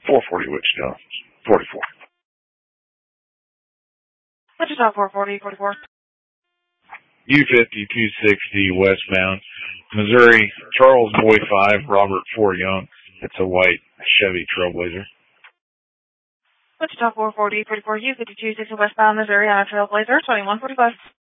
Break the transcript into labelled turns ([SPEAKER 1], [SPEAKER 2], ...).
[SPEAKER 1] 440 Wichita. 44.
[SPEAKER 2] Wichita 440, 44.
[SPEAKER 1] U-50 260 westbound. Missouri, Charles Boy 5, Robert 4 Young. It's a white Chevy Trailblazer.
[SPEAKER 2] Wichita 440, 44, U-52 60 westbound, Missouri on a Trailblazer, 2145.